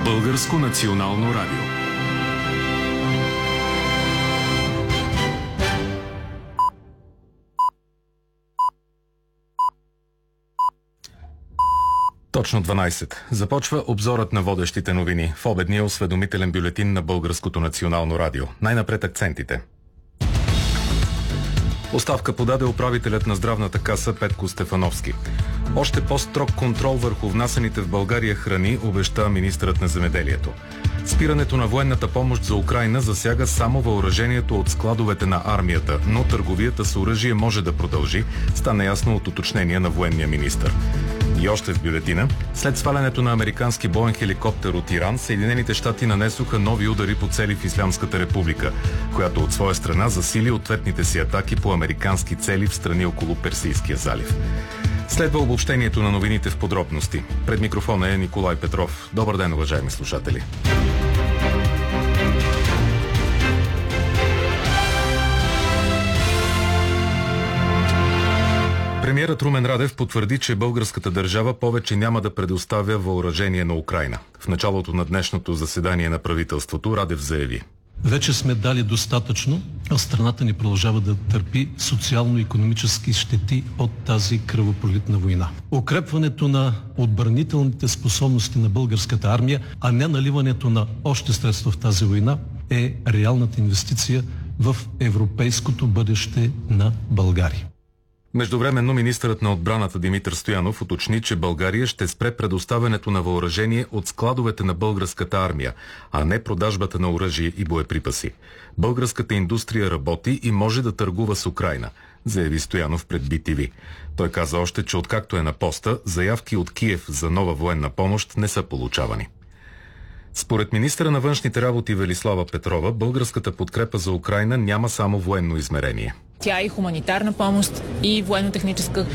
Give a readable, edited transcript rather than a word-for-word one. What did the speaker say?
Българско национално радио. Точно 12. Започва обзорът на водещите новини в обедния осведомителен бюлетин на Българското национално радио. Най-напред акцентите. Оставка подаде управителят на здравната каса Петко Стефановски. Още по-строг контрол върху внасяните в България храни обеща министърът на земеделието. Спирането на военната помощ за Украйна засяга само въоръжението от складовете на армията, но търговията с оръжие може да продължи, стана ясно от уточнения на военния министър. И още в бюлетина, след свалянето на американски боен хеликоптер от Иран, Съединените щати нанесоха нови удари по цели в Ислямската република, която от своя страна засили ответните си атаки по американски цели в страни около Персийския залив. Следва обобщението на новините в подробности. Пред микрофона е Николай Петров. Добър ден, уважаеми слушатели. Премиерът Румен Радев потвърди, че българската държава повече няма да предоставя въоръжение на Украйна. В началото на днешното заседание на правителството Радев заяви: вече сме дали достатъчно, а страната ни продължава да търпи социално-икономически щети от тази кръвопролитна война. Укрепването на отбранителните способности на българската армия, а не наливането на още средства в тази война, е реалната инвестиция в европейското бъдеще на България. Междувременно министърът на отбраната Димитър Стоянов уточни, че България ще спре предоставянето на въоръжение от складовете на българската армия, а не продажбата на оръжие и боеприпаси. Българската индустрия работи и може да търгува с Украйна, заяви Стоянов пред BTV. Той каза още, че откакто е на поста, заявки от Киев за нова военна помощ не са получавани. Според министъра на външните работи Велислава Петрова, българската подкрепа за Украйна няма само военно измерение. Тя е и хуманитарна помощ, и военно-техническа